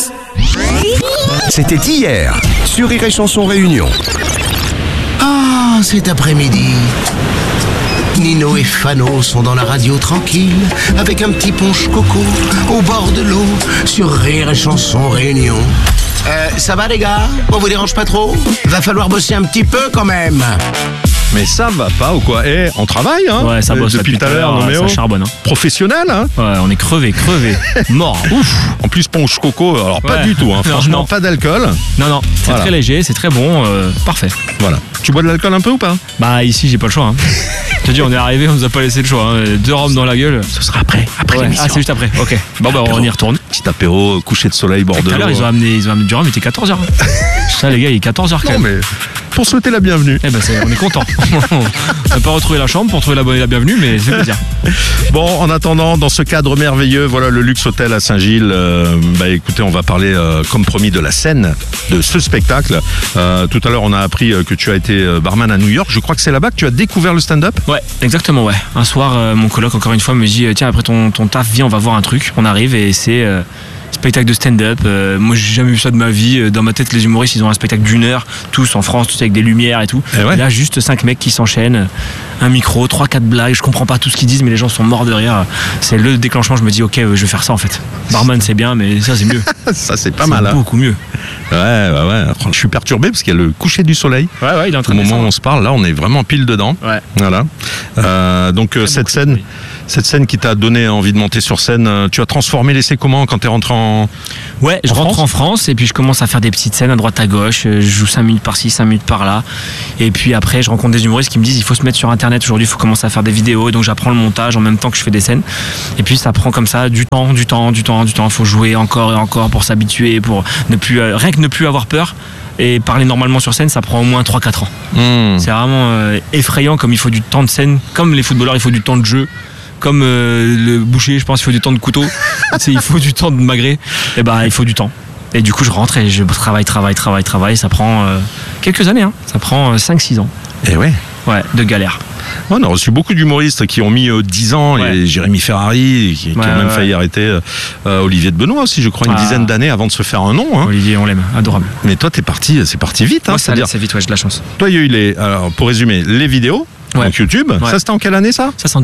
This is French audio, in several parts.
C'était hier, sur Rire et Chanson Réunion. Ah, cet après-midi, Nino et Fano sont dans la radio tranquille, avec un petit punch coco au bord de l'eau, sur Rire et Chanson Réunion. Ça va les gars? On vous dérange pas trop? Va falloir bosser un petit peu quand même. Mais ça va pas ou quoi? On travaille, hein? Ouais, ça bosse depuis tout à l'heure, ça charbonne. Hein. Professionnel, hein? Ouais, on est crevé, mort. Ouf. En plus, punch coco, alors pas du tout, hein. Franchement, non. Pas d'alcool. Non, c'est très léger, c'est très bon, parfait. Voilà. Tu bois de l'alcool un peu ou pas? Bah ici, j'ai pas le choix. Hein. Je te dis, on est arrivé, on nous a pas laissé le choix. Hein. 2 rhums dans la gueule. Ce sera après l'émission. Ah, c'est juste après. Ok. Bon, bah on y retourne. Petit apéro, coucher de soleil, bord de l'eau. Tout à l'heure, ils ont amené du rhum, il était 14h. Ça, les gars, il est 14h quand même. Non, mais pour souhaiter la bienvenue. Eh ben, on est content. On n'a pas retrouvé la chambre pour trouver la bienvenue, mais c'est plaisir. Bon, en attendant, dans ce cadre merveilleux, voilà le Luxe Hôtel à Saint-Gilles. Écoutez, on va parler, comme promis, de la scène de ce spectacle. Tout à l'heure, on a appris que tu as été barman à New York. Je crois que c'est là-bas que tu as découvert le stand-up. Ouais, exactement, ouais. Un soir, mon coloc, encore une fois, me dit tiens, après ton taf, viens, on va voir un truc. On arrive et c'est spectacle de stand-up. Moi, j'ai jamais vu ça de ma vie. Dans ma tête, les humoristes, ils ont un spectacle d'1 heure, tous en France, tous avec des lumières et tout. Et là, juste 5 mecs qui s'enchaînent, un micro, 3-4 blagues. Je comprends pas tout ce qu'ils disent, mais les gens sont morts de rire. C'est le déclenchement. Je me dis, ok, je vais faire ça en fait. Barman, c'est bien, mais ça, c'est mieux. Ça, c'est pas mal. Beaucoup mieux. Ouais. Je suis perturbé parce qu'il y a le coucher du soleil. Ouais, il est en train de Au moment où on se parle, là, on est vraiment pile dedans. Ouais. Voilà. Donc, cette scène qui t'a donné envie de monter sur scène, tu as transformé l'essai comment quand t'es rentré en... Ouais, je rentre en France et puis je commence à faire des petites scènes à droite à gauche. Je joue 5 minutes par-ci, 5 minutes par-là. Et puis après, je rencontre des humoristes qui me disent il faut se mettre sur Internet aujourd'hui, il faut commencer à faire des vidéos. Et donc j'apprends le montage en même temps que je fais des scènes. Et puis ça prend comme ça du temps. Il faut jouer encore et encore pour s'habituer, pour ne plus, rien que ne plus avoir peur. Et parler normalement sur scène, ça prend au moins 3-4 ans. C'est vraiment effrayant comme il faut du temps de scène. Comme les footballeurs, il faut du temps de jeu. Comme le boucher, je pense qu'il faut du temps de couteau. Il faut du temps de magret. Et il faut du temps. Et du coup, je rentre et je travaille. Ça prend quelques années. Hein. Ça prend 5-6 ans. Et ouais. Ouais, de galère. On a reçu beaucoup d'humoristes qui ont mis 10 ans, et Jérémy Ferrari, qui a même failli arrêter Olivier de Benoît aussi, je crois, une dizaine d'années avant de se faire un nom. Hein. Olivier, on l'aime, adorable. Mais toi, c'est parti vite. Moi, ça allait assez vite, j'ai de la chance. Toi, il y a eu alors, pour résumer, les vidéos. Donc YouTube, ça c'était en quelle année ça? Ça c'est en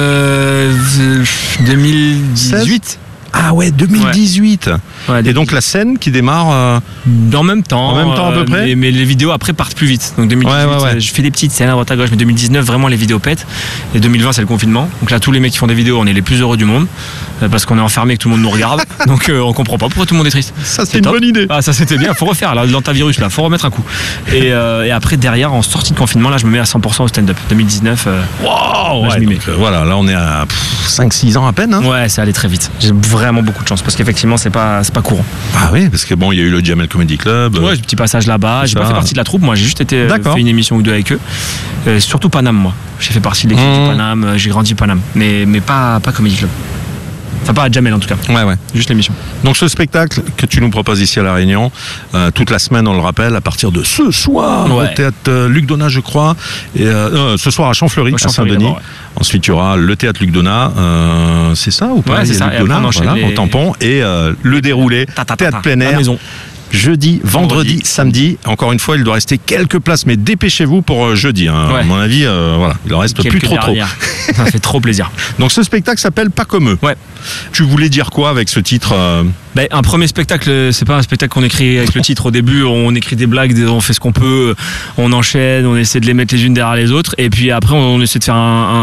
2018. Ah ouais, 2018. Ouais, et donc la scène qui démarre en même temps à peu près. Mais les vidéos après partent plus vite. Donc 2018, je fais des petites scènes à droite à gauche, mais 2019 vraiment les vidéos pètent. Et 2020 c'est le confinement. Donc là tous les mecs qui font des vidéos, on est les plus heureux du monde parce qu'on est enfermés et que tout le monde nous regarde. Donc on comprend pas pourquoi tout le monde est triste. Ça c'était une bonne idée. Ah ça c'était bien, faut refaire là, l'antavirus là, faut remettre un coup. Et après derrière en sortie de confinement là je me mets à 100% au stand-up. 2019 wow, je m'y mets. Voilà, là on est à 5-6 ans à peine. Hein. Ouais, ça allait très vite. J'ai vraiment beaucoup de chance parce qu'effectivement c'est pas courant. Ah oui, parce que bon, il y a eu le Jamel Comedy Club. Ouais, petit passage là-bas. J'ai pas fait partie de la troupe, moi j'ai juste été fait une émission ou deux avec eux. Surtout Paname, moi. J'ai fait partie de l'équipe du Paname, j'ai grandi Paname, mais pas Comedy Club. Enfin, pas à Jamel en tout cas. Ouais. Juste l'émission. Donc ce spectacle que tu nous proposes ici à La Réunion, toute la semaine, on le rappelle, à partir de ce soir, au théâtre Luc Donat, je crois, et ce soir à Champfleury, à Saint-Denis. Ensuite, il y aura le théâtre Luc Donat, c'est ça ou pas? Ouais, c'est ça. Luc Donat, au tampon, et le déroulé, théâtre plein air. Jeudi, vendredi, samedi. Encore une fois, il doit rester quelques places, mais dépêchez-vous pour jeudi. Hein. À mon avis, il en reste plus trop. Ça fait trop plaisir. Donc ce spectacle s'appelle Pas comme eux. Ouais. Tu voulais dire quoi avec ce titre Un premier spectacle, c'est pas un spectacle qu'on écrit avec le titre au début. On écrit des blagues, on fait ce qu'on peut, on enchaîne, on essaie de les mettre les unes derrière les autres, et puis après on essaie de faire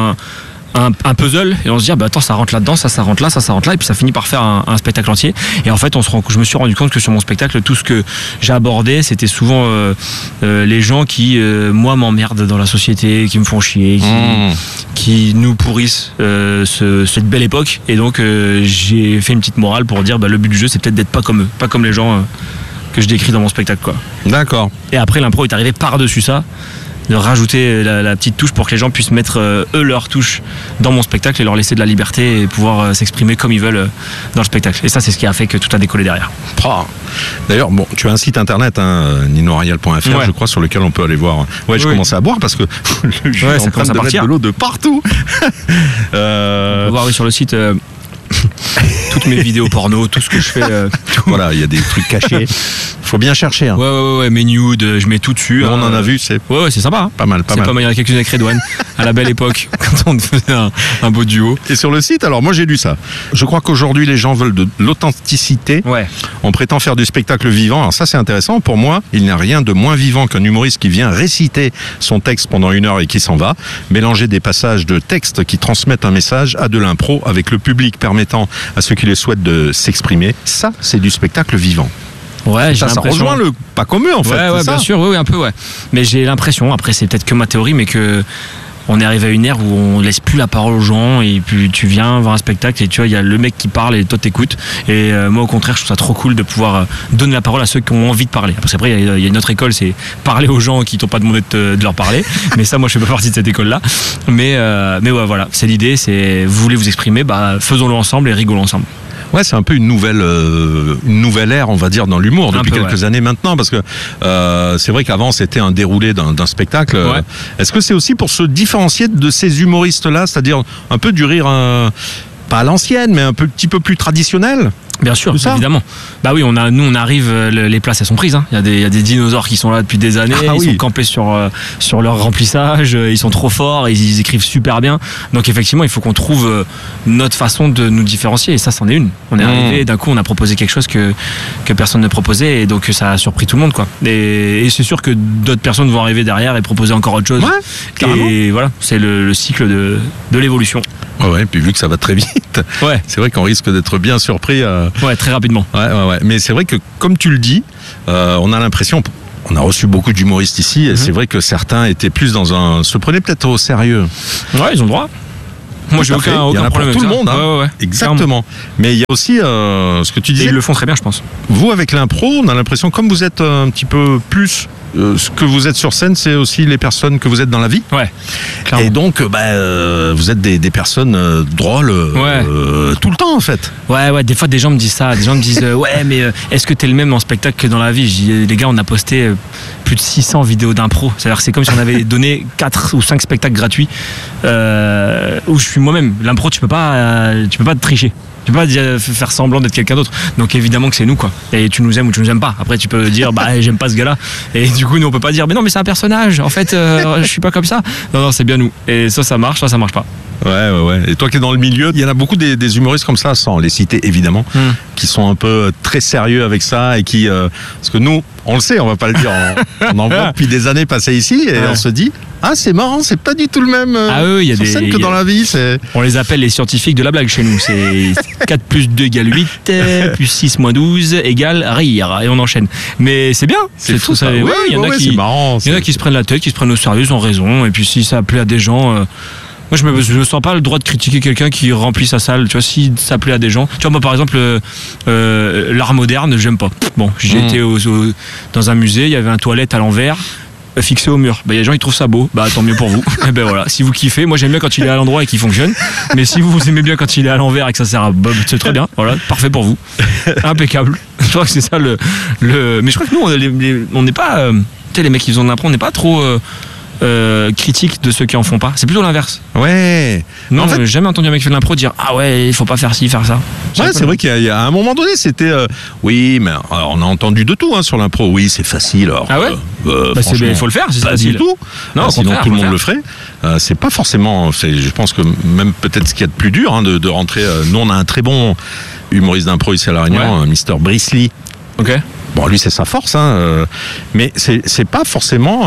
un puzzle et on se dit attends, ça rentre là-dedans, ça rentre là, ça rentre là, et puis ça finit par faire un spectacle entier. Et en fait je me suis rendu compte que sur mon spectacle, tout ce que j'ai abordé, c'était souvent les gens qui moi m'emmerdent dans la société, qui me font chier, qui nous pourrissent cette belle époque. Et donc j'ai fait une petite morale pour dire le but du jeu c'est peut-être d'être pas comme eux, pas comme les gens que je décris dans mon spectacle, quoi. D'accord. Et après l'impro est arrivé par-dessus ça, de rajouter la petite touche pour que les gens puissent mettre eux leur touche dans mon spectacle et leur laisser de la liberté et pouvoir s'exprimer comme ils veulent dans le spectacle. Et ça c'est ce qui a fait que tout a décollé derrière. D'ailleurs, tu as un site internet, ninoarial.fr, je crois, sur lequel on peut aller voir. Je commençais à boire parce que le jus est en train de mettre de l'eau de partout. On peut voir sur le site toutes mes vidéos porno, tout ce que je fais. Tout. Voilà, il y a des trucs cachés. Faut bien chercher. Hein. Ouais, mes nudes, je mets tout dessus. On en a vu, c'est ouais, c'est sympa. Hein. pas mal. C'est pas mal. Il y en a quelques-unes avec Redouane, à la belle époque, quand on faisait un beau duo. Et sur le site, alors moi j'ai lu ça. Je crois qu'aujourd'hui les gens veulent de l'authenticité. Ouais. On prétend faire du spectacle vivant. Alors ça c'est intéressant. Pour moi, il n'y a rien de moins vivant qu'un humoriste qui vient réciter son texte pendant 1 heure et qui s'en va. Mélanger des passages de texte qui transmettent un message à de l'impro avec le public permettant à ceux qui le souhaitent de s'exprimer. Ça, c'est du spectacle vivant. Ouais, Ça rejoint le pas commun en fait. Ouais, bien sûr, oui, un peu, ouais. Mais j'ai l'impression, après c'est peut-être que ma théorie, mais que on est arrivé à une ère où on laisse plus la parole aux gens et puis tu viens voir un spectacle et tu vois, il y a le mec qui parle et toi t'écoutes. Et moi au contraire, je trouve ça trop cool de pouvoir donner la parole à ceux qui ont envie de parler. Après, il y a une autre école, c'est parler aux gens qui t'ont pas demandé de leur parler. Mais ça, moi je fais pas partie de cette école-là. Mais ouais, voilà, c'est l'idée, c'est vous voulez vous exprimer, bah faisons-le ensemble et rigolons ensemble. Ouais, c'est un peu une nouvelle ère, on va dire, dans l'humour depuis quelques années maintenant, parce que c'est vrai qu'avant c'était un déroulé d'un spectacle. Ouais. Est-ce que c'est aussi pour se différencier de ces humoristes-là, c'est-à-dire un peu du rire, pas à l'ancienne, mais un petit peu plus traditionnel? Bien sûr, évidemment. Bah oui, on arrive, les places elles sont prises. Hein. Il y a des dinosaures qui sont là depuis des années. Ils sont campés sur leur remplissage. Ils sont trop forts. Ils écrivent super bien. Donc effectivement, il faut qu'on trouve notre façon de nous différencier. Et ça, c'en est une. On est arrivé, d'un coup, on a proposé quelque chose que personne ne proposait, et donc ça a surpris tout le monde, quoi. Et c'est sûr que d'autres personnes vont arriver derrière et proposer encore autre chose. Ouais, et voilà, c'est le cycle de l'évolution. Ouais, puis vu que ça va très vite, c'est vrai qu'on risque d'être bien surpris. Ouais, très rapidement. Ouais. Mais c'est vrai que, comme tu le dis, on a l'impression, on a reçu beaucoup d'humoristes ici, et c'est vrai que certains étaient plus se prenaient peut-être au sérieux. Ouais, ils ont le droit. Moi, j'ai aucun problème avec tout ça. le monde, hein. Ouais. Exactement. Mais il y a aussi ce que tu disais. Et ils le font très bien, je pense. Vous, avec l'impro, on a l'impression, comme vous êtes un petit peu plus ce que vous êtes sur scène, c'est aussi les personnes que vous êtes dans la vie. Ouais. Clairement. Et donc, vous êtes des personnes drôles tout le temps, en fait. Ouais. Des fois, des gens me disent ça. Des gens me disent ouais, mais est-ce que t'es le même en spectacle que dans la vie? Je dis, les gars, on a posté plus de 600 vidéos d'impro. C'est-à-dire que c'est comme si on avait donné 4 ou 5 spectacles gratuits où je suis moi-même. L'impro, tu peux pas te tricher. Tu peux pas faire semblant d'être quelqu'un d'autre. Donc évidemment que c'est nous, quoi. Et tu nous aimes ou tu nous aimes pas. Après tu peux dire j'aime pas ce gars-là. Et du coup nous on peut pas dire mais non mais c'est un personnage. En fait je suis pas comme ça. Non c'est bien nous. Et ça marche, ça marche pas. Ouais. Et toi qui es dans le milieu, il y en a beaucoup des humoristes comme ça, sans les citer évidemment, qui sont un peu très sérieux avec ça et qui parce que nous on le sait, on va pas le dire, on en voit depuis des années passer ici et on se dit c'est marrant, c'est pas du tout le même y a sur scène que dans la vie. On les appelle les scientifiques de la blague chez nous. C'est 4 plus 2 égale 8, plus 6 moins 12 égale rire. Et on enchaîne. Mais c'est bien. C'est fou ça. ça. Il y en a qui, c'est marrant. Il y en a qui se prennent la tête, qui se prennent au sérieux, ils ont raison. Et puis si ça plaît à des gens... moi, je me sens pas le droit de critiquer quelqu'un qui remplit sa salle. Tu vois, si ça plaît à des gens. Tu vois, moi, par exemple, l'art moderne, j'aime pas. Bon, j'ai été dans un musée, il y avait un toilette à l'envers, fixé au mur. Il y a des gens, ils trouvent ça beau. Tant mieux pour vous. Et voilà. Si vous kiffez, moi, j'aime bien quand il est à l'endroit et qu'il fonctionne. Mais si vous aimez bien quand il est à l'envers et que ça sert à Bob, c'est très bien. Voilà, parfait pour vous. Impeccable. Je crois que c'est ça Mais je crois que nous, on n'est pas, tu sais, les mecs qui font de l'impro, on n'est pas trop, critique de ceux qui en font pas. C'est plutôt l'inverse. Ouais. Non, en fait, j'ai jamais entendu un mec qui fait de l'impro dire il faut pas faire ci, faire ça. Ouais, c'est vrai qu'il y a un moment donné, c'était oui, mais alors, on a entendu de tout sur l'impro. Oui, c'est facile. Alors, il faut le faire, c'est pas facile. Du tout. Non, sinon tout le monde le ferait. C'est pas forcément. Je pense que même peut-être ce qu'il y a de plus dur de rentrer. Nous, on a un très bon humoriste d'impro ici à La Réunion, Mr. Brisley. Ok. Bon, lui, c'est sa force, mais c'est pas forcément.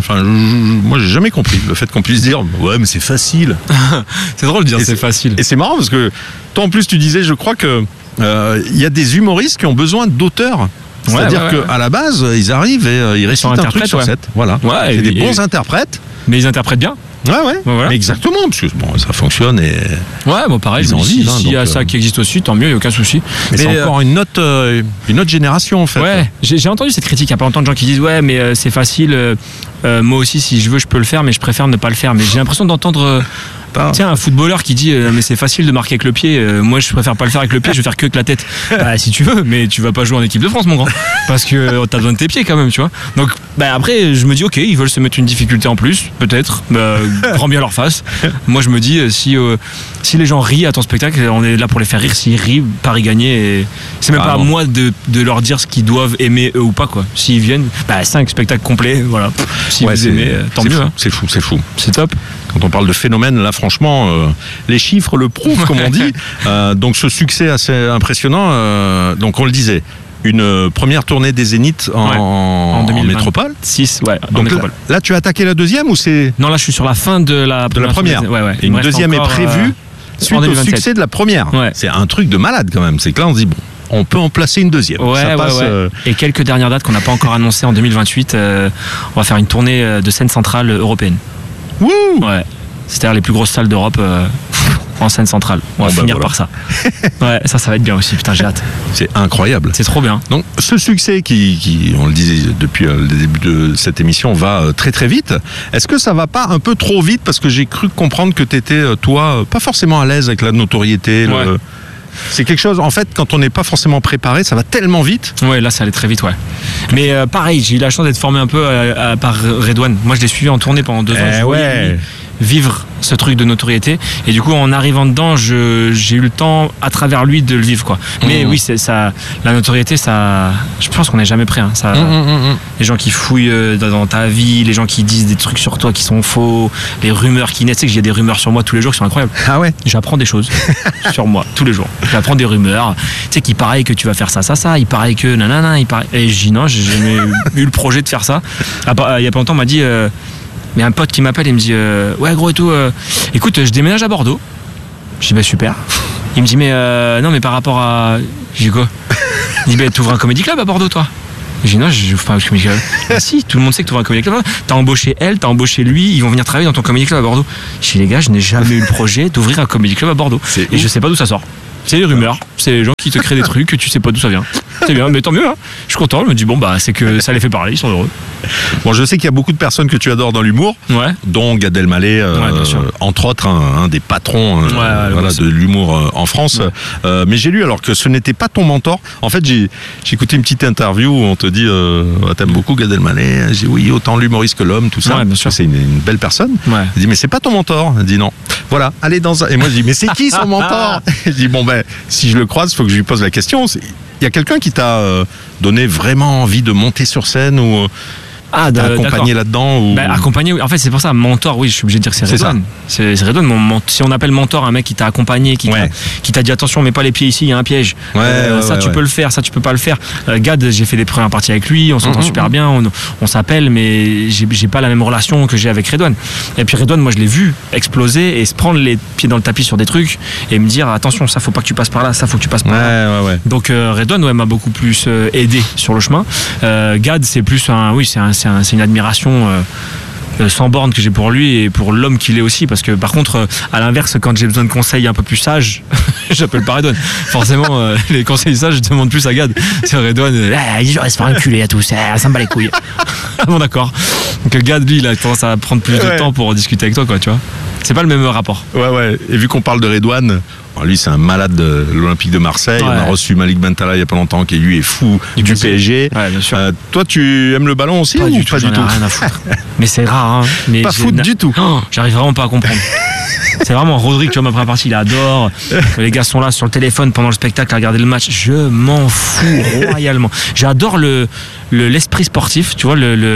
Moi, j'ai jamais compris le fait qu'on puisse dire ouais, mais c'est facile. C'est drôle de dire c'est facile. Et c'est marrant parce que toi, en plus, tu disais, je crois que il y a des humoristes qui ont besoin d'auteurs. C'est-à-dire qu'à la base, ils arrivent et ils récitent un truc sur set. Voilà. Ouais, c'est des bons interprètes. Mais ils interprètent bien. Ouais. Mais exactement, parce que ça fonctionne et. Ouais, pareil. S'il y a ça qui existe aussi, tant mieux, il n'y a aucun souci. Mais c'est encore une autre génération en fait. Ouais, j'ai entendu cette critique. Il n'y a pas longtemps de gens qui disent ouais, mais c'est facile. Moi aussi, si je veux, je peux le faire, mais je préfère ne pas le faire. Mais j'ai l'impression d'entendre Tiens, un footballeur qui dit mais c'est facile de marquer avec le pied, moi je préfère pas le faire avec le pied, je vais faire que avec la tête. Bah, si tu veux, mais tu vas pas jouer en équipe de France, mon grand, parce que t'as besoin de tes pieds quand même, tu vois. Donc après je me dis ok, ils veulent se mettre une difficulté en plus, peut-être, grand bien leur face. Moi je me dis si les gens rient à ton spectacle, on est là pour les faire rire. S'ils rient, Paris gagné, et c'est même pas à moi de leur dire ce qu'ils doivent aimer eux ou pas, quoi. S'ils viennent, 5 spectacles complets, voilà. Si vous aimez, tant mieux. C'est fou. C'est top. Quand on parle de phénomène, là franchement, les chiffres le prouvent, comme on dit. Donc ce succès assez impressionnant, donc on le disait, une première tournée des Zéniths en métropole. 6, ouais. Donc là, tu as attaqué la deuxième ou c'est... Non, là je suis sur la fin de la première. Ouais. Et une deuxième est prévue suite au succès de la première. Ouais. C'est un truc de malade quand même. C'est que là on se dit bon, on peut en placer une deuxième. Ouais. Et quelques dernières dates qu'on n'a pas encore annoncées en 2028. On va faire une tournée de scène centrale européenne. Wouh. Ouais. C'est-à-dire les plus grosses salles d'Europe en scène centrale. On va finir par ça. Ouais, ça va être bien aussi. Putain, j'ai hâte. C'est incroyable. C'est trop bien. Donc ce succès qui, on le disait depuis le début de cette émission, va très très vite. Est-ce que ça va pas un peu trop vite, parce que j'ai cru comprendre que t'étais toi pas forcément à l'aise avec la notoriété. Ouais. C'est quelque chose, en fait, quand on n'est pas forcément préparé, ça va tellement vite. Ouais, là ça allait très vite, ouais. Mais pareil, j'ai eu la chance d'être formé un peu par Redouane. Moi je l'ai suivi en tournée pendant 2 ans. Ouais. Vivre ce truc de notoriété, et du coup en arrivant dedans j'ai eu le temps à travers lui de le vivre, quoi. Mais oui, c'est ça, la notoriété, ça, je pense qu'on n'est jamais prêt, hein. Ça, les gens qui fouillent dans ta vie, les gens qui disent des trucs sur toi qui sont faux, les rumeurs qui naissent. Tu sais que j'ai des rumeurs sur moi tous les jours qui sont incroyables. Ah ouais. J'apprends des choses sur moi tous les jours. J'apprends des rumeurs, tu sais, qu'il paraît que tu vas faire ça, il paraît que nanana, il paraît, et je dis non, j'ai jamais eu le projet de faire ça. Il y a pas longtemps on m'a dit mais un pote qui m'appelle et me dit ouais gros et tout, écoute, je déménage à Bordeaux. Je dis super. Il me dit mais non, mais par rapport à... Je dis quoi? Il dit t'ouvres un comédie club à Bordeaux, toi? Je dis non, je n'ouvre pas un comédie club. Si, tout le monde sait que tu ouvres un comédie club. T'as embauché elle, t'as embauché lui, ils vont venir travailler dans ton comédie club à Bordeaux. Je dis les gars, je n'ai jamais eu le projet d'ouvrir un comédie club à Bordeaux. Et je sais pas d'où ça sort. C'est des rumeurs, c'est les gens qui te créent des trucs que tu sais pas d'où ça vient. C'est bien, mais tant mieux, hein. Je suis content, je me dis c'est que ça les fait parler, ils sont heureux. Bon, je sais qu'il y a beaucoup de personnes que tu adores dans l'humour, dont Gad Elmaleh, entre autres, un des patrons de l'humour en France. Mais j'ai lu alors que ce n'était pas ton mentor. En fait, j'ai écouté une petite interview où on te dit t'aimes beaucoup Gad Elmaleh? J'ai dit oui, autant l'humoriste que l'homme, tout ça. Ouais, bien sûr. C'est une belle personne. Ouais. Il dit mais c'est pas ton mentor. Il dit non. Voilà, allez dans un... Et moi je dis mais c'est qui son mentor? Je dis si je le croise, il faut que je lui pose la question. Il y a quelqu'un qui t'a donné vraiment envie de monter sur scène ou t'as accompagné là-dedans ou... Accompagné, oui. En fait, c'est pour ça, mentor, oui, je suis obligé de dire que c'est Redouane. C'est Redouane. Si on appelle mentor un mec qui t'a accompagné, qui t'a dit attention, mets pas les pieds ici, il y a un piège. Tu peux le faire, ça tu peux pas le faire. Gad, j'ai fait des premières parties avec lui, on s'entend super bien, on s'appelle, mais j'ai pas la même relation que j'ai avec Redouane. Et puis Redouane, moi je l'ai vu exploser et se prendre les pieds dans le tapis sur des trucs et me dire attention, ça faut pas que tu passes par là, ça faut que tu passes par là. Donc Redouane m'a beaucoup plus aidé sur le chemin. Gad, c'est plus c'est une admiration sans borne que j'ai pour lui et pour l'homme qu'il est aussi, parce que par contre à l'inverse, quand j'ai besoin de conseils un peu plus sages, j'appelle pas Redouane. Forcément les conseils sages je demande plus à Gad. C'est Redouane, je reste faire enculer à tous, ça me bat les couilles. Bon d'accord. Donc Gad lui il a tendance à prendre plus de temps pour discuter avec toi, quoi, tu vois. C'est pas le même rapport. Et vu qu'on parle de Redouane, lui c'est un malade de l'Olympique de Marseille. On a reçu Malik Bentala il y a pas longtemps, qui lui est fou du PSG. Bien sûr. Toi tu aimes le ballon aussi? Pas du tout, rien à foutre. Mais c'est rare, hein. Mais pas foot du tout. J'arrive vraiment pas à comprendre. C'est vraiment Rodrigue, tu vois, ma première partie, il adore. Les gars sont là sur le téléphone pendant le spectacle à regarder le match. Je m'en fous royalement. J'adore l'esprit sportif, tu vois,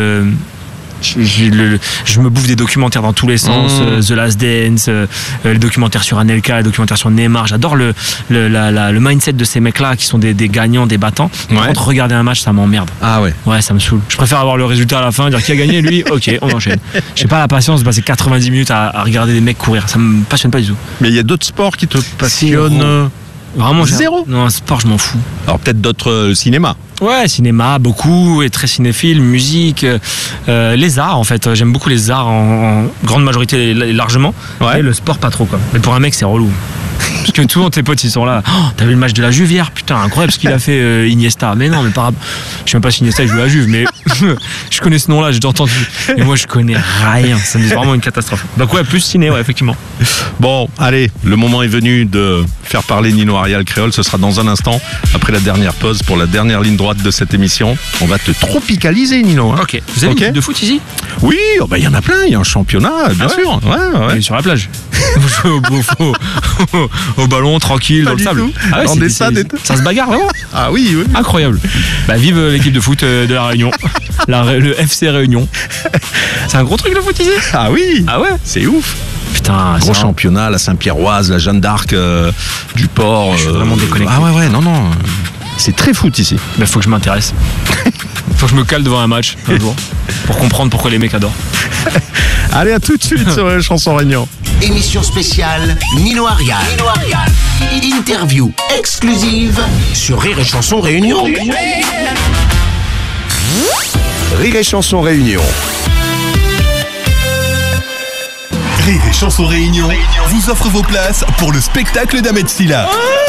je me bouffe des documentaires dans tous les sens, The Last Dance, les documentaires sur Anelka, les documentaires sur Neymar. J'adore le mindset de ces mecs-là qui sont des gagnants, des battants. Par contre, regarder un match, ça m'emmerde. Ah ouais. Ouais, ça me saoule. Je préfère avoir le résultat à la fin, dire qui a gagné, lui, ok, on enchaîne. J'ai pas la patience de passer 90 minutes à regarder des mecs courir. Ça me passionne pas du tout. Mais il y a d'autres sports qui te passionnent? Vraiment, zéro. Non, un sport, je m'en fous. Alors peut-être d'autres cinéma. Ouais, cinéma, beaucoup, et très cinéphile, musique, les arts en fait. J'aime beaucoup les arts en grande majorité, largement. Et le sport, pas trop, quoi. Mais pour un mec, c'est relou. Parce que tous tes potes ils sont là. Oh, t'as vu le match de la Juve hier? Putain, incroyable ce qu'il a fait Iniesta. Mais non, mais pas. Je sais même pas si Iniesta il joue à la Juve, mais je connais ce nom-là, j'ai déjà entendu. Et moi je connais rien. Ça me dit vraiment une catastrophe. Donc ouais, plus ciné, ouais, effectivement. Bon, allez, le moment est venu de faire parler Nino Arial créole. Ce sera dans un instant, après la dernière pause, pour la dernière ligne droite de cette émission. On va te tropicaliser, Nino. Hein. Ok. Vous avez une équipe de foot ici? Oui, oh bah, y en a plein. Il y a un championnat, bien sûr. Ouais. Et sur la plage. Vous jouez au ballon, tranquille, Pas dans le du sable. tout. Ah ouais, Dans des stades et tout. ça se bagarre vraiment. Ah oui. Incroyable. Bah vive l'équipe de foot de la Réunion. Le FC Réunion. C'est un gros truc le foot ici. Ah oui. Ah ouais. C'est ouf. Putain, Gros championnat, la Saint-Pierroise, la Jeanne d'Arc, du Port. Je suis vraiment déconnecté. Ah ouais, non. C'est très foot ici. Bah faut que je m'intéresse. Faut que je me cale devant un match un jour pour comprendre pourquoi les mecs adorent. Allez, à tout de suite sur les chansons Réunion. Émission spéciale Nino Arial. Interview exclusive sur Rire et Chanson Réunion. Rire et Chanson Réunion. Rire et Chanson Réunion vous offre vos places pour le spectacle d'Ahmed Silla.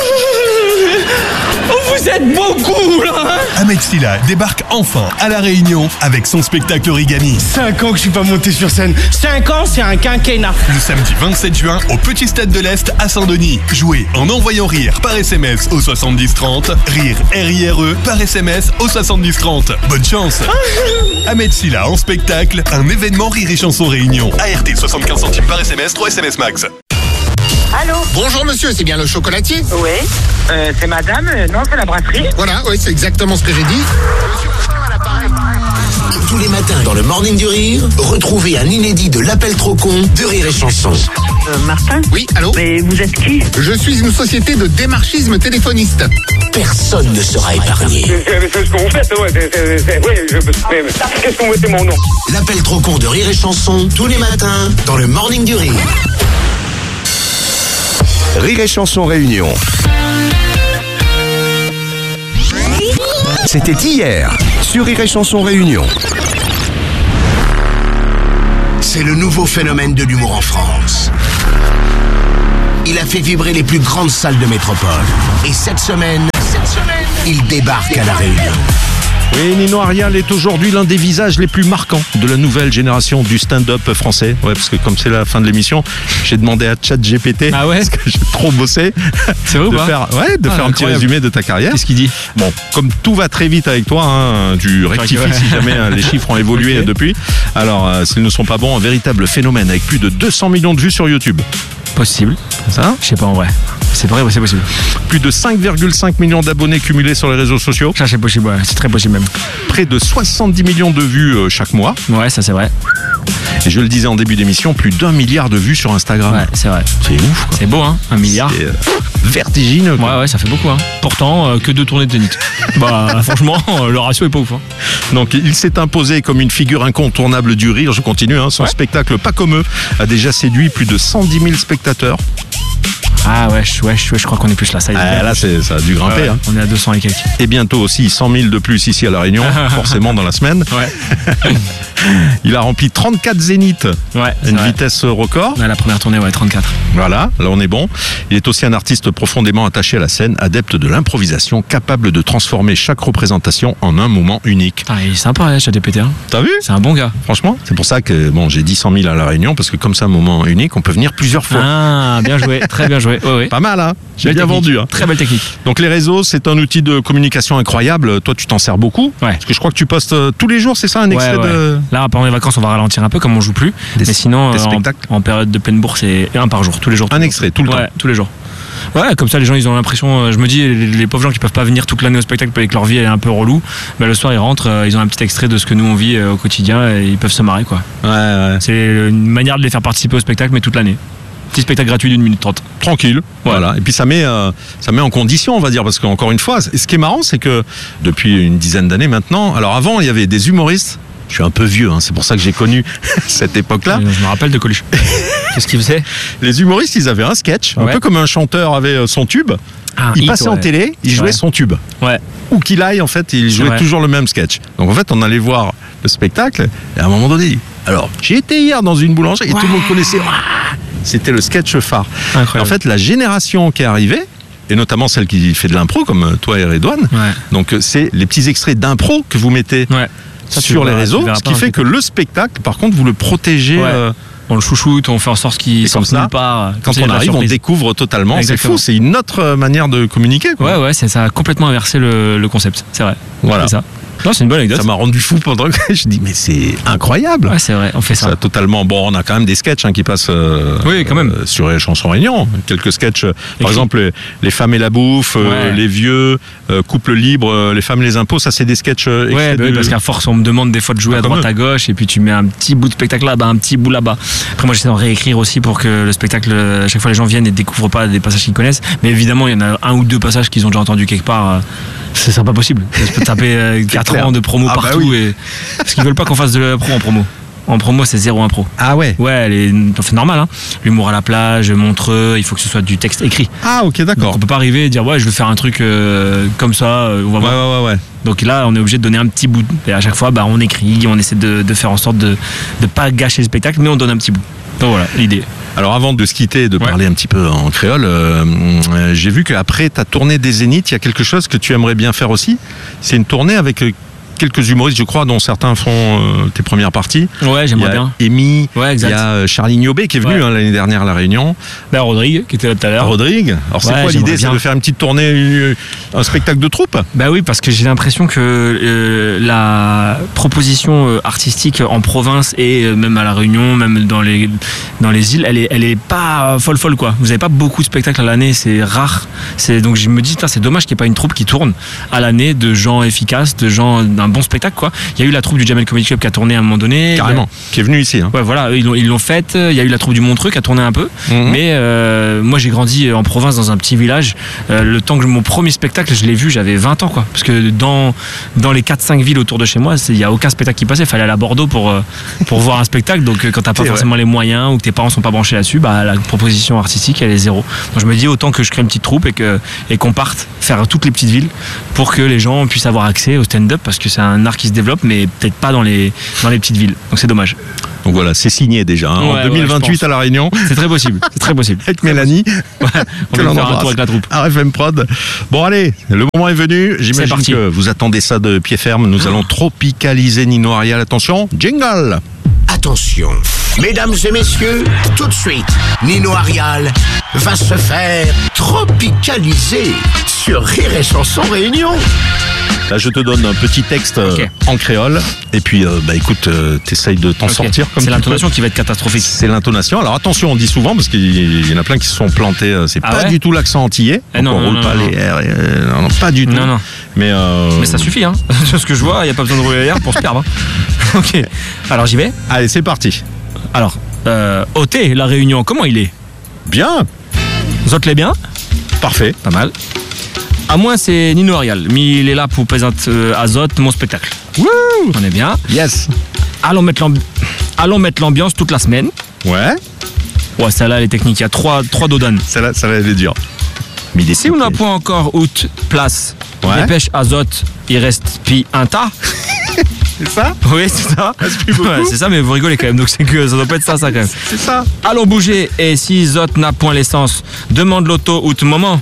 Vous êtes beaucoup là, hein? Ahmed Silla débarque enfin à La Réunion avec son spectacle Origami. 5 ans que je suis pas monté sur scène. 5 ans, c'est un quinquennat. Le samedi 27 juin au Petit Stade de l'Est à Saint-Denis. Jouez en envoyant rire par SMS au 70 30. Rire R-I-R-E par SMS au 70 30. Bonne chance. Ahmed Silla en spectacle, un événement Rire et Chanson Réunion. ART 75 centimes par SMS, 3 SMS max. Allô? Bonjour monsieur, c'est bien le chocolatier? Oui. C'est madame? Non, c'est la brasserie. Voilà, oui, c'est exactement ce que j'ai dit. Tous les matins dans le Morning du Rire, retrouvez un inédit de l'appel trop con de Rire et Chanson. Martin? Oui, allô? Mais vous êtes qui? Je suis une société de démarchisme téléphoniste. Personne ne sera épargné. C'est ce que vous faites, ouais. Oui, qu'est-ce qu'on mettait mon nom? L'appel trop con de Rire et Chanson, tous les matins dans le Morning du Rire. Rire et Chanson Réunion. C'était hier sur Rire et Chanson Réunion. C'est le nouveau phénomène de l'humour en France. Il a fait vibrer les plus grandes salles de métropole. Et cette semaine, il débarque à La Réunion. Oui, Nino Arial est aujourd'hui l'un des visages les plus marquants de la nouvelle génération du stand-up français. Ouais, parce que comme c'est la fin de l'émission, j'ai demandé à ChatGPT, Ah ouais? parce que j'ai trop bossé, C'est vrai ou de pas? faire un petit incroyable. résumé de ta carrière. Qu'est-ce qu'il dit? Bon, comme tout va très vite avec toi, hein, tu rectifies Ouais. si jamais les chiffres ont évolué Ok. depuis. Alors, s'ils ne sont pas bons, un véritable phénomène avec plus de 200 millions de vues sur YouTube. Possible. Ça, Je sais pas en vrai. C'est vrai, ouais, c'est possible. plus de 5,5 millions d'abonnés cumulés sur les réseaux sociaux, Ça c'est possible, ouais. C'est très possible même. près de 70 millions de vues chaque mois. Ouais, ça c'est vrai. Et je le disais en début d'émission, plus d'1 milliard de vues sur Instagram. Ouais, c'est vrai. C'est ouf, quoi. C'est beau, hein? 1 milliard. C'est vertigineux, quoi. Ouais, ça fait beaucoup, hein. Pourtant, que 2 tournées de Zénith. Bah, franchement, le ratio est pas ouf, hein. Donc il s'est imposé comme une figure incontournable du rire. Je continue, hein. Son spectacle Pas comme eux a déjà séduit plus de 110 000 spectateurs. Ah ouais, je crois qu'on est plus là. Ça y est. Ah, là, ça a dû grimper. Ouais, Hein. on est à 200 et quelques. Et bientôt aussi 100 000 de plus ici à La Réunion, forcément dans la semaine. Ouais. Il a rempli 34 zéniths, Ouais, c'est une vrai. vitesse record. Ouais, la première tournée, ouais, 34. Voilà, là on est bon. Il est aussi un artiste profondément attaché à la scène, adepte de l'improvisation, capable de transformer chaque représentation en un moment unique. Putain, il est sympa, hein, ChatGPT. Hein. T'as vu? C'est un bon gars. Franchement, c'est pour ça que bon, j'ai dit 100 000 à La Réunion, parce que comme c'est un moment unique, on peut venir plusieurs fois. Ah, bien joué, très bien joué. Ouais, ouais. Pas mal, hein? J'ai Belle bien technique. vendu. Hein. Très belle technique. Donc les réseaux, c'est un outil de communication incroyable. Toi, tu t'en sers beaucoup. Ouais. Parce que je crois que tu postes tous les jours, c'est ça, un extrait Ouais. de... Là, pendant les vacances, on va ralentir un peu comme on joue plus. Des- mais sinon, des spectacles. en période de pleine bourse, c'est un par jour, tous les jours. Un extrait, tout le temps. Ouais, tous les jours. Ouais, comme ça, les gens, ils ont l'impression. Je me dis, les pauvres gens qui peuvent pas venir toute l'année au spectacle parce que leur vie elle est un peu relou. Bah, le soir, ils rentrent, ils ont un petit extrait de ce que nous on vit au quotidien et ils peuvent se marrer, quoi. Ouais. C'est une manière de les faire participer au spectacle, mais toute l'année. Petit spectacle gratuit d'1 minute 30. Tranquille. Voilà. Et puis ça met en condition, on va dire, parce qu'encore une fois, ce qui est marrant, c'est que depuis une dizaine d'années maintenant, alors avant, il y avait des humoristes. Je suis un peu vieux, hein, c'est pour ça que j'ai connu cette époque-là. Je me rappelle de Coluche. Qu'est-ce qu'il faisait? Les humoristes, ils avaient un sketch, un Ouais. peu comme un chanteur avait son tube. Ah, Il hit, passait en ouais. télé, il jouait Ouais. son tube. Ouais. Où qu'il aille, en fait, il jouait vrai. toujours le même sketch. Donc en fait, on allait voir le spectacle, et à un moment donné, alors, j'ai été hier dans une boulangerie, et tout le monde connaissait. Ouah, C'était le sketch phare. Incroyable. En fait, la génération qui est arrivée, et notamment celle qui fait de l'impro, comme toi et Redouane, Ouais. donc c'est les petits extraits d'impro que vous mettez Ouais. Ça, tu sur le les verras- réseaux, tu le verras ce pas qui dans fait le que le spectacle, par contre, vous le protégez. Ouais. On le chouchoute, on fait en sorte qu'il Et comme sorte ça, nulle part. Quand Comme ça, il y on a de la arrive, on surprise. découvre totalement. C'est Exactement. fou, c'est une autre manière de communiquer, quoi. Ouais, ça a complètement inversé le concept, c'est vrai. Voilà. C'est ça. Non, c'est une bonne anecdote. Ça m'a rendu fou pendant que je dis mais c'est incroyable. Ouais, c'est vrai, on fait Ça ça. a totalement. Bon, on a quand même des sketchs qui passent. Oui, quand même. Sur les chansons Réunion. Quelques sketchs. Par Écrit. exemple, les femmes et la bouffe, Ouais. les vieux, couple libre, les femmes et les impôts. Ça, c'est des sketchs. Ouais, extraits bah oui, de- parce qu'à force, on me demande des fois de jouer à Ah, droite, comme à gauche, et puis tu mets un petit bout de spectacle là-bas, un petit bout là-bas. Après, moi, j'essaie d'en réécrire aussi pour que le spectacle, à chaque fois, les gens viennent et découvrent pas des passages qu'ils connaissent. Mais évidemment, il y en a un ou deux passages qu'ils ont déjà entendu quelque part. Ce sera pas possible. Je peux taper 4 clair. ans de promo Ah, bah partout, oui. parce qu'ils veulent pas qu'on fasse de la pro en promo. En promo, c'est 0 impro. Ah ouais. Ouais, c'est normal, hein. L'humour à la plage, Montreux, il faut que ce soit du texte écrit. Ah ok, Donc d'accord. on peut pas arriver et dire ouais, je veux faire un truc comme ça, on va voir. Ouais. Donc là, on est obligé de donner un petit bout. Et à chaque fois, on écrit, on essaie de faire en sorte de pas gâcher le spectacle, mais on donne un petit bout. Donc voilà, l'idée. Alors avant de se quitter et de Ouais. parler un petit peu en créole, j'ai vu qu'après ta tournée des Zéniths, il y a quelque chose que tu aimerais bien faire aussi. C'est une tournée avec quelques humoristes, je crois, dont certains font tes premières parties. Ouais, Il y j'aimerais a bien. Amy, Ouais, il y exact. a Charlie Niobé qui est venu Ouais. l'année dernière à La Réunion. Rodrigue, qui était là tout à l'heure. Rodrigue. Alors c'est Ouais, quoi j'aimerais l'idée? C'est bien. de faire une petite tournée, un spectacle de troupe? Bah oui, parce que j'ai l'impression que la proposition artistique en province et même à La Réunion, même dans les îles, elle est pas folle quoi. Vous avez pas beaucoup de spectacles à l'année, c'est rare. Donc je me dis, c'est dommage qu'il n'y ait pas une troupe qui tourne à l'année de gens efficaces, de gens d'un bon spectacle quoi. Il y a eu la troupe du Jamel Comedy Club qui a tourné à un moment donné. Carrément. Qui est venu ici. Hein. Ouais, voilà, eux, ils l'ont faite. Il y a eu la troupe du Montreux qui a tourné un peu. Mhm. Mais moi, j'ai grandi en province dans un petit village. Le temps que mon premier spectacle, je l'ai vu, j'avais 20 ans, quoi. Parce que dans les 4-5 villes autour de chez moi, il n'y a aucun spectacle qui passait. Il fallait aller à Bordeaux pour voir un spectacle. Donc, quand t'as pas C'est forcément les moyens ou que tes parents sont pas branchés là-dessus, la proposition artistique, elle est zéro. Donc, je me dis autant que je crée une petite troupe et qu'on parte faire toutes les petites villes pour que les gens puissent avoir accès au stand-up parce que c'est un art qui se développe, mais peut-être pas dans les petites villes. Donc, c'est dommage. Donc voilà, c'est signé déjà. Hein. Ouais, En ouais, 2028 je pense. à La Réunion, C'est très possible. C'est très possible. avec Mélanie, Ouais, on que va l'on faire un embrasse. tour avec la troupe. RFM Prod. Bon allez, le moment est venu. C'est J'imagine parti. que vous attendez ça de pied ferme. Nous allons tropicaliser Nino Arial. Attention, jingle. Attention, mesdames et messieurs, tout de suite, Nino Arial va se faire tropicaliser sur Rire et Chanson Réunion. Là, je te donne un petit texte Ok. en créole. Et puis, écoute, t'essayes de t'en Ok. sortir comme C'est tu l'intonation peux. qui va être catastrophique. C'est l'intonation. Alors attention, on dit souvent, parce qu'il y en a plein qui se sont plantés, c'est Ah pas ouais du tout l'accent antillais. Eh Donc non, on non, roule non, pas non. les R, non, pas du tout. Non. Mais Mais ça suffit, hein. C'est ce que je vois, il n'y a pas besoin de rouler l'air pour se perdre. hein. Ok. Alors j'y vais. Allez, c'est parti. Alors, OT, la Réunion, comment il est? Bien, Zot les bien? parfait. Pas mal. À moins c'est Nino Arial, mais il est là pour présenter Azote, mon spectacle. Wouh! On est bien. Yes. Allons mettre l'ambiance toute la semaine. Ouais. Ouais, celle-là, elle est technique. Il y a trois dodanes. Celle-là, ça va être dur. Mais il est Si on n'a technique. point encore out place, Ouais. dépêche Azote, il reste puis un tas. C'est ça? Oui, c'est ça. plus beaucoup. Ouais, c'est ça, mais vous rigolez quand même, donc c'est que ça doit pas être ça quand même. C'est ça. Allons bouger, et si Zot n'a point l'essence, demande l'auto ou tout moment.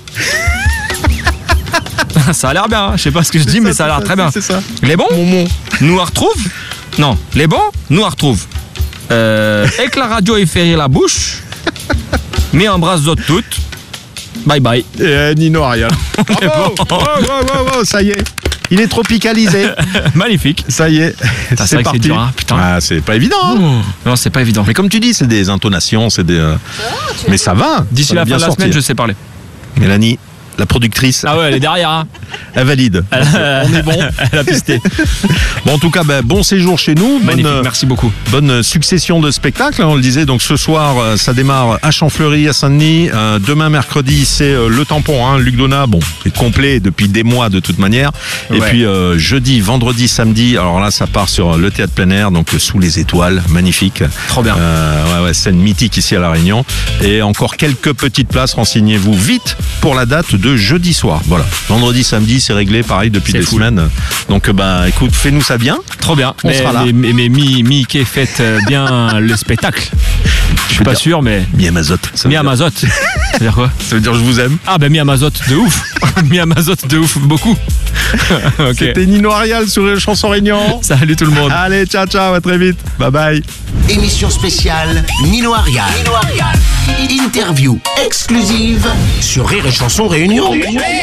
Ça a l'air bien, hein. Je sais pas ce que je dis, mais ça a l'air très bien. C'est ça. Les bons, nous la retrouve. Non, les bons, nous la retrouve. Et que la radio ait ferré la bouche, mais embrasse Zot toutes. Bye bye. Et Nino Arial. Bravo. Wow, ça y est. Il est tropicalisé. Magnifique. Ça y est. c'est vrai C'est que parti. c'est dur, hein, putain. Ah, c'est pas évident. Hein. Non, c'est pas évident. Mais comme tu dis, c'est des intonations, c'est des. Mais ça va. D'ici Ça va la fin bien de la sortir. semaine, je sais parler. Mélanie, la productrice, Ah ouais, elle est derrière, hein. elle valide. On est bon. Elle a pisté. Bon, en tout cas, bon séjour chez nous. Magnifique, merci beaucoup. Bonne succession de spectacles, on le disait. Donc ce soir, ça démarre à Champfleury, à Saint-Denis. Demain, mercredi, c'est le tampon. Hein. Luc Donat, c'est complet depuis des mois de toute manière. Et Ouais. puis jeudi, vendredi, samedi, alors là, ça part sur le théâtre plein air, donc sous les étoiles, magnifique. Trop bien. Ouais, scène mythique ici à La Réunion. Et encore quelques petites places, renseignez-vous vite pour la date de jeudi soir. Voilà. Vendredi, samedi, c'est réglé, pareil, depuis C'est des cool. semaines. Donc, écoute, fais-nous ça bien. Trop bien. On sera là. Mais Mickey, faites bien le spectacle. Je suis pas sûr, mais. Mi-Amazot. Mi-Amazot. Ça veut dire quoi? Ça veut dire je vous aime. Ah, ben mi-Amazot, de ouf. Mi-Amazot, de ouf, beaucoup. Ok. C'était Nino Arial sur les chansons Réunion. Salut tout le monde. Allez, ciao, ciao, à très vite. Bye bye. Émission spéciale Nino Arial. Interview exclusive sur Rire et Chanson Réunion.